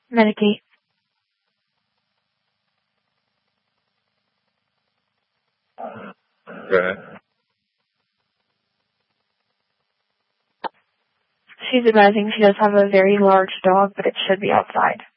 Medicate. Okay. She's advising she does have a very large dog, but it should be outside.